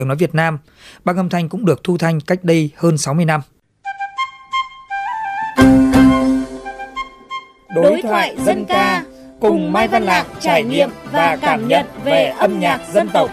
tiếng nói Việt Nam. Băng âm thanh cũng được thu thanh cách đây hơn 60 năm. Đối thoại dân ca cùng Mai Văn Lạc trải nghiệm và cảm nhận về âm nhạc dân tộc.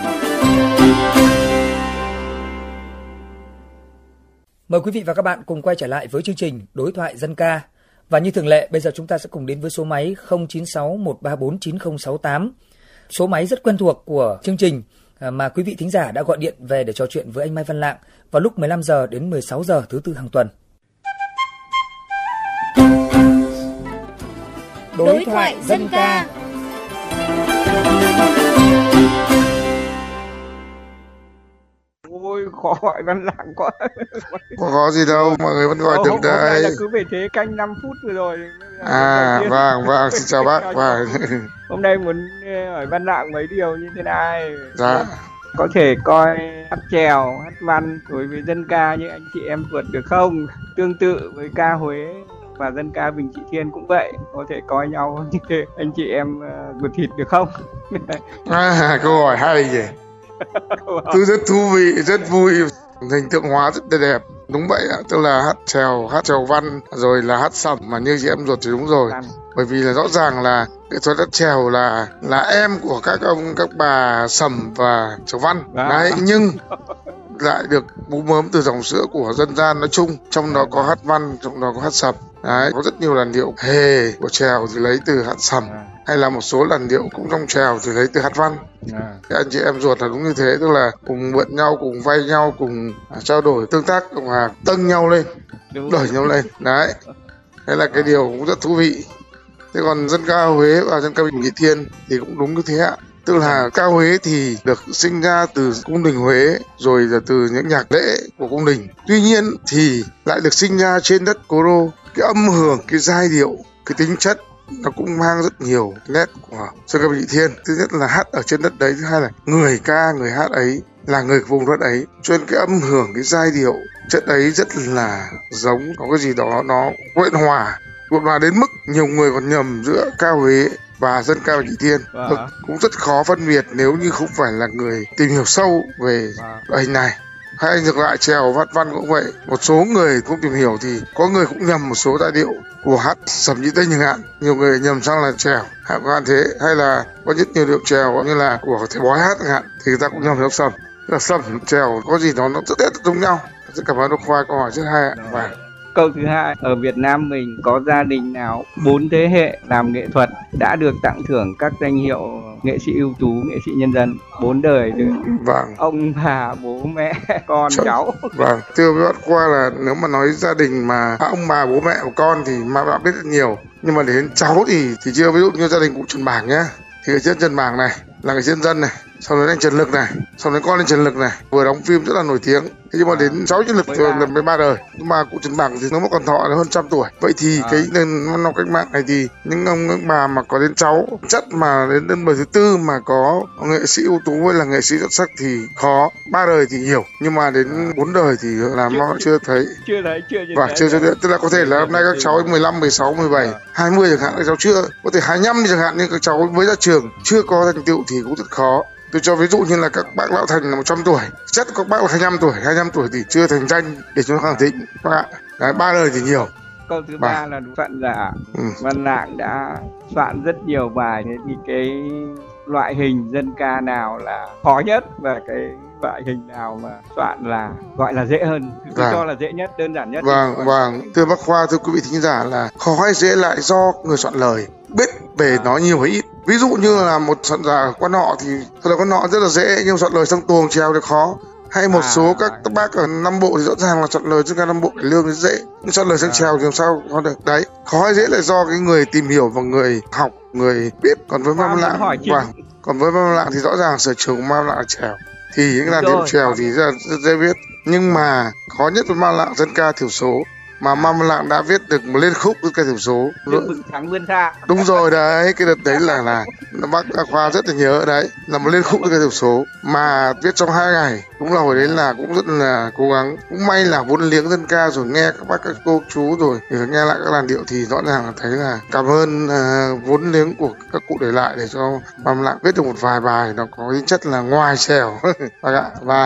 Mời quý vị và các bạn cùng quay trở lại với chương trình Đối thoại dân ca. Và như thường lệ, bây giờ chúng ta sẽ cùng đến với số máy 096 134 9068. Số máy rất quen thuộc của chương trình mà quý vị thính giả đã gọi điện về để trò chuyện với anh Mai Văn Lạng vào lúc 15 giờ đến 16 giờ thứ Tư hàng tuần. Đối thoại dân ca. Ôi khó gọi Văn Lạng quá. Có gì đâu, mọi người vẫn gọi được đây. đây. Là cứ về thế canh 5 phút vừa rồi. Vâng, xin chào bác. Hôm nay muốn hỏi Văn Lạng mấy điều như thế này. Dạ. Có thể coi hát chèo, hát văn đối với dân ca như anh chị em vượt được không? Tương tự với ca Huế và dân ca Bình Trị Thiên cũng vậy, có thể coi nhau như thế anh chị em vượt thịt được không? Câu hỏi hay nhỉ. Tôi rất thú vị, rất vui, hình tượng hóa rất đẹp. Đúng vậy ạ, tức là hát chèo văn rồi là hát sẩm, mà như chị em ruột thì đúng rồi. Bởi vì là rõ ràng là nghệ thuật hát chèo là em của các ông các bà sẩm và chèo văn. Đấy, nhưng lại được bú mớm từ dòng sữa của dân gian nói chung, trong đó có hát văn, trong đó có hát sẩm. Đấy, có rất nhiều làn điệu hề của chèo thì lấy từ hát sẩm, hay là một số làn điệu cũng trong chèo thì lấy từ hát văn. Anh chị em ruột là đúng như thế, tức là cùng mượn nhau, cùng vay nhau, cùng trao đổi tương tác và tâng nhau lên, đẩy nhau lên. Đấy, đây là cái điều cũng rất thú vị. Thế còn dân ca Huế và dân ca Bình Trị Thiên thì cũng đúng như thế ạ. Tức là ca Huế thì được sinh ra từ cung đình Huế, rồi là từ những nhạc lễ của cung đình. Tuy nhiên thì lại được sinh ra trên đất Cố Đô. Cái âm hưởng, cái giai điệu, cái tính chất nó cũng mang rất nhiều nét của dân ca Bình Trị Thiên. Thứ nhất là hát ở trên đất đấy, thứ hai là người ca, người hát ấy là người vùng đất ấy. Cho nên cái âm hưởng, cái giai điệu chất ấy rất là giống, có cái gì đó nó quyện hòa đến mức nhiều người còn nhầm giữa ca Huế và dân ca Bình Trị Thiên. Cũng rất khó phân biệt nếu như không phải là người tìm hiểu sâu về loại hình này. Hay ngược lại chèo hát văn cũng vậy, một số người không tìm hiểu thì có người cũng nhầm một số giai điệu của hát sẩm nhị tênh chẳng hạn, nhiều người nhầm sang là chèo hát văn thế, hay là có rất nhiều điệu chèo như là của thầy bói hát chẳng hạn thì người ta cũng nhầm theo sẩm. Là sẩm chèo có gì đó nó rất giống nhau. Rất cảm ơn Đỗ Khoa, câu hỏi rất hay ạ. Câu thứ hai, ở Việt Nam mình có gia đình nào 4 thế hệ làm nghệ thuật đã được tặng thưởng các danh hiệu nghệ sĩ ưu tú, nghệ sĩ nhân dân 4 đời được? Vâng. Ông bà, bố mẹ, con, cháu. Vâng, thưa với bạn Khoa là nếu mà nói gia đình mà ông bà, bố mẹ của con thì mà bạn biết rất nhiều. Nhưng mà đến cháu thì chưa, ví dụ như gia đình cụ Trần Bảng nhá. Thì ở trên Trần Bảng này là người dân dân này, sau đó anh Trần Lực này, sau đó con lên Trần Lực này, vừa đóng phim rất là nổi tiếng. Thế nhưng mà đến 6 Trần Lực rồi là 13 đời. Nhưng mà cụ Trần Bảng thì nó còn thọ là hơn 100 tuổi. Vậy thì cái năm cách mạng này thì những ông các bà mà có đến cháu chất mà đến đời thứ tư mà có nghệ sĩ ưu tú hay là nghệ sĩ xuất sắc thì khó. 3 đời thì nhiều, nhưng mà đến 4 đời thì làm nó chưa thấy. Và chưa tức là có thể là hôm nay các cháu 15, 16, 17, 20 chẳng hạn, các cháu chưa, có thể 25 chẳng hạn, nhưng các cháu mới ra trường chưa có thành tựu thì cũng rất khó. Tôi cho ví dụ như là các bác lão thành là 100 tuổi, chắc các bác là 25 tuổi thì chưa thành danh để chúng ta khẳng định các bạn. Đấy, 3 đời thì nhiều. Câu thứ 3 là soạn giả. Văn Lạng đã soạn rất nhiều bài, thế thì cái loại hình dân ca nào là khó nhất và cái loại hình nào mà soạn là gọi là dễ hơn? Tôi cho là dễ nhất, đơn giản nhất. Vâng. Thưa bác Khoa, thưa quý vị thính giả, là khó hay dễ lại do người soạn lời biết về nói nhiều hay ít. Ví dụ như là một soạn giả Quan Họ thì thật là Quan Họ rất là dễ, nhưng soạn lời sang tuồng chèo thì khó. Hay một số các bác ở Nam Bộ thì rõ ràng là soạn lời dân ca Nam Bộ lương thì dễ, nhưng soạn lời sang chèo thì làm sao có được. Đấy, khó hay dễ là do cái người tìm hiểu và người học, người biết. Còn với Mai Văn Lạng thì rõ ràng sở trường của Mai Văn Lạng là chèo, thì những làn điệu chèo thì rất dễ biết. Nhưng mà khó nhất với Mai Văn Lạng dân ca thiểu số, mà Măm Lạng đã viết được một liên khúc với cây thiểu số. Mừng thắng vươn xa. Đúng rồi đấy, cái đợt đấy là bác Khoa rất là nhớ đấy, là một liên khúc với cây thiểu số mà viết trong 2 ngày. Cũng là hồi đấy là cũng rất là cố gắng. Cũng may là vốn liếng dân ca rồi nghe các bác các cô chú rồi thì nghe lại các làn điệu thì rõ ràng là thấy là cảm ơn vốn liếng của các cụ để lại để cho Măm Lạng viết được một vài bài nó có tính chất là ngoài trèo. Bác ạ. Và